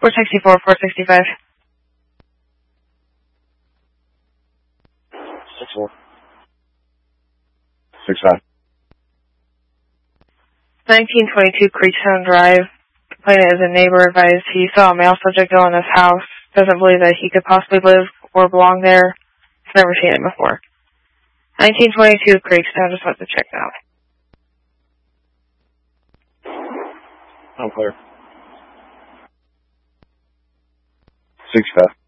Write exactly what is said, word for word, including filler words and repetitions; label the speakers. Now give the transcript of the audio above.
Speaker 1: four sixty-four, four sixty-five.
Speaker 2: six four. six five.
Speaker 1: nineteen twenty-two Creekstone Drive. Complainant is a neighbor advised he saw a male subject go in his house. Doesn't believe that he could possibly live or belong there. He's never seen him before. nineteen twenty-two Creekstone, just went to check now.
Speaker 2: I'm clear. six five.